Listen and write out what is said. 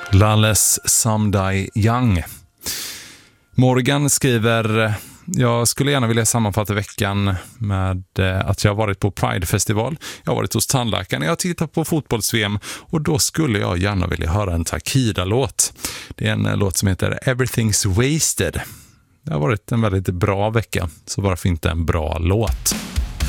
Lales Someday Young. Morgan skriver: jag skulle gärna vilja sammanfatta veckan med att jag har varit på Pride-festival. Jag har varit hos tandläkaren, jag har tittat på fotbolls-VM och då skulle jag gärna vilja höra en Takida-låt. Det är en låt som heter Everything's Wasted. Det har varit en väldigt bra vecka, så varför inte en bra låt?